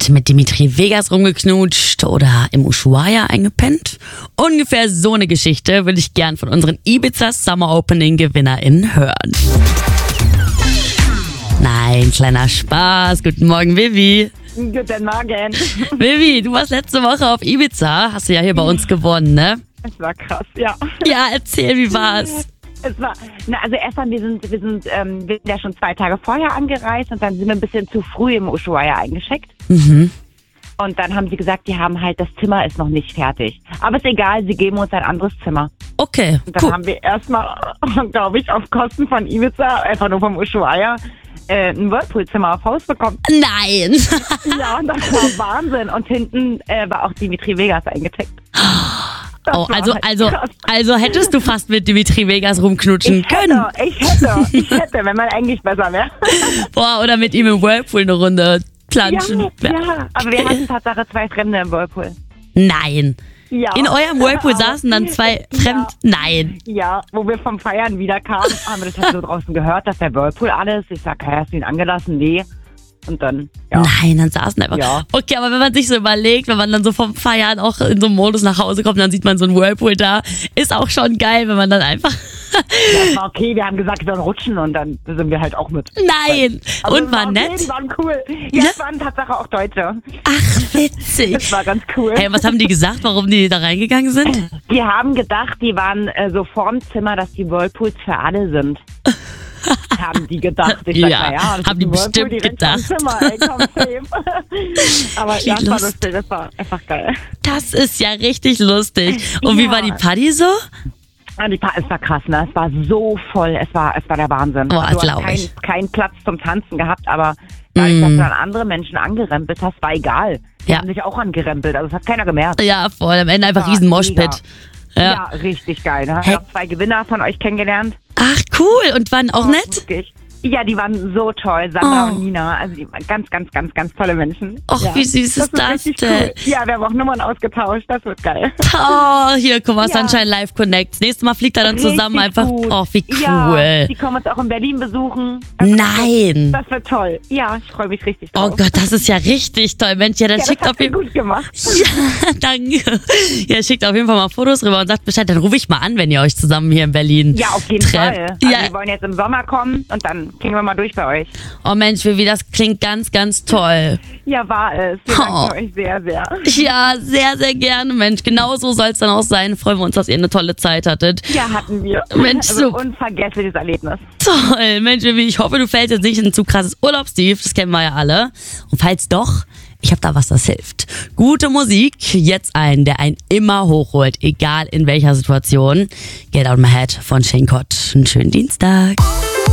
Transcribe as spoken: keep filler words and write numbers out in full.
Hast mit Dimitri Vegas rumgeknutscht oder im Ushuaia eingepennt? Ungefähr so eine Geschichte würde ich gern von unseren Ibiza Summer Opening GewinnerInnen hören. Nein, kleiner Spaß. Guten Morgen, Vivi. Guten Morgen. Vivi, du warst letzte Woche auf Ibiza. Hast du ja hier bei uns gewonnen, ne? Es war krass, ja. Ja, erzähl, wie war's? Es war, na, also erstmal, wir sind, wir sind, ähm, wir sind ja schon zwei Tage vorher angereist und dann sind wir ein bisschen zu früh im Ushuaia eingecheckt. Mhm. Und dann haben sie gesagt, die haben halt, das Zimmer ist noch nicht fertig. Aber ist egal, sie geben uns ein anderes Zimmer. Okay, Und dann cool. haben wir erstmal, glaube ich, auf Kosten von Ibiza, einfach nur vom Ushuaia, äh, ein Whirlpool-Zimmer auf Haus bekommen. Nein! Ja, und das war Wahnsinn. Und hinten äh, war auch Dimitri Vegas eingecheckt. Das Oh, war also, halt also, krass. also hättest du fast mit Dimitri Vegas rumknutschen Ich können. hätte, ich hätte, ich hätte, wenn man eigentlich besser wäre. Boah, oder mit ihm im Whirlpool eine Runde planschen. Ja, ja, aber wir hatten Tatsache zwei Fremde im Whirlpool. Nein. Ja. In eurem Whirlpool Aber- saßen dann zwei Ja. Fremd... Nein. Ja, wo wir vom Feiern wieder kamen, haben wir das halt so draußen gehört, dass der Whirlpool alles. Ich sag, hey, hast du ihn angelassen? Nee. Und dann, ja. Nein, dann saßen einfach. Ja. Okay, aber wenn man sich so überlegt, wenn man dann so vom Feiern auch in so einem Modus nach Hause kommt, dann sieht man so einen Whirlpool da. Ist auch schon geil, wenn man dann einfach... Das war okay, wir haben gesagt, wir sollen rutschen und dann sind wir halt auch mit. Nein. Also Und es war okay, nett? Die waren cool. Ja, Ja? es waren Tatsache auch Deutsche. Ach, witzig. Das war ganz cool. Hey, was haben die gesagt, warum die da reingegangen sind? Die haben gedacht, die waren äh, so vorm Zimmer, dass die Whirlpools für alle sind. Haben die gedacht. Ich sag, Ja, na ja, das haben ist die ein Whirlpool bestimmt direkt gedacht. am Zimmer, ey, komm, safe. Aber Wie ja, das war lustig. lustig, das war einfach geil. Das ist ja richtig lustig. Und wie Ja. war die Party so? Ja, die Pa- es war krass, ne? Es war so voll, es war, es war der Wahnsinn. Boah, du hast glaub keinen ich. keinen Platz zum Tanzen gehabt, aber dadurch, dass Mm. du dann andere Menschen angerempelt hast, war egal. Die Ja. haben sich auch angerempelt, also das hat keiner gemerkt. Ja, voll. Am Ende einfach Ja, riesen Moshpit. mega. Ja, Ja. richtig geil. Da haben Hey. wir auch zwei Gewinner von euch kennengelernt. Ach, cool. Und waren auch nett? Wirklich. Ja, die waren so toll, Sandra Oh. und Nina. Also die waren ganz, ganz, ganz, ganz tolle Menschen. Och, ja. wie süß ist das richtig denn? Cool. Ja, wir haben auch Nummern ausgetauscht, das wird geil. Oh, hier, guck mal, Ja. Sunshine Live Connect. Nächstes Mal fliegt er dann zusammen Richtig einfach. gut. Oh, wie Ja, cool. die kommen uns auch in Berlin besuchen. Das Nein. Das wird toll. Ja, ich freue mich richtig Oh drauf. Gott, das ist ja richtig toll. Mensch, ja, dann ja, schickt das auf habt ihr jeden Fall. gut gemacht. Ja, danke. Ja, schickt auf jeden Fall mal Fotos rüber und sagt Bescheid. Dann rufe ich mal an, wenn ihr euch zusammen hier in Berlin Ja, auf jeden trefft. Fall. Also Ja. wir wollen jetzt im Sommer kommen und dann gehen wir mal durch bei euch. Oh Mensch, Vivi, das klingt ganz, ganz toll. Ja, war es. Wir Oh. danken euch sehr, sehr. Ja, sehr, sehr gerne, Mensch. Genau so soll es dann auch sein. Freuen wir uns, dass ihr eine tolle Zeit hattet. Ja, hatten wir. Mensch, also so- unvergessliches Erlebnis. Toll, Mensch, Vivi, ich hoffe, du fällst jetzt nicht in ein zu krasses Urlaubstief. Das kennen wir ja alle. Und falls doch, ich habe da was, das hilft. Gute Musik, jetzt einen, der einen immer hochholt, egal in welcher Situation. Get Out My Head von Shane Cott. Einen schönen Dienstag.